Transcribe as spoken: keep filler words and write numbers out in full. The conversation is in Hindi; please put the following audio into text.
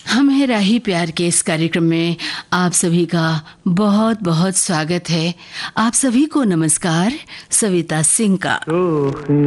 हम है राही प्यार के इस कार्यक्रम में आप सभी का बहुत बहुत स्वागत है। आप सभी को नमस्कार। सविता सिंह का।